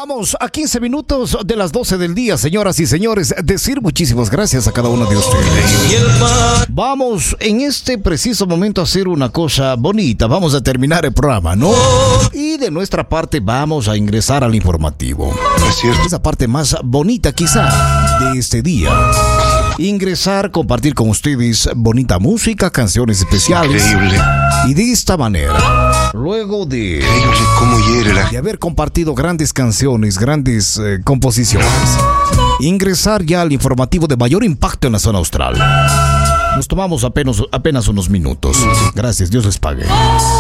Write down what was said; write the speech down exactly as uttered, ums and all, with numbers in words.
Estamos a quince minutos de las doce del día, señoras y señores. Decir muchísimas gracias a cada uno de ustedes. Vamos en este preciso momento a hacer una cosa bonita. Vamos a terminar el programa, ¿no? Y de nuestra parte vamos a ingresar al informativo. Es cierto. Esa parte más bonita quizá de este día. Ingresar, compartir con ustedes bonita música, canciones especiales. Increíble. Y de esta manera, luego de... Increíble cómo hiere la... de haber compartido grandes canciones, grandes eh, composiciones, ingresar ya al informativo de mayor impacto en la zona austral. Nos tomamos apenas, apenas unos minutos. Gracias, Dios les pague.